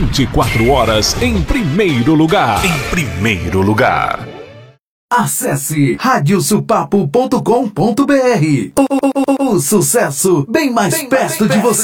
24 horas em primeiro lugar. Em primeiro lugar. Acesse radiosupapo.com.br. O sucesso bem mais perto de você.